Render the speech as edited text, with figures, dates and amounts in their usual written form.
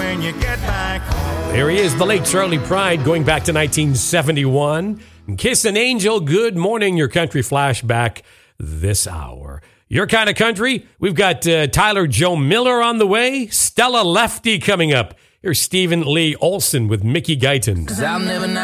when you get back home. There he is, the late Charlie Pride, going back to 1971. Kiss an Angel, good morning, your country flashback this hour. Your kind of country, we've got Tyler Joe Miller on the way, Stella Lefty coming up. Here's Stephen Lee Olson with Mickey Guyton.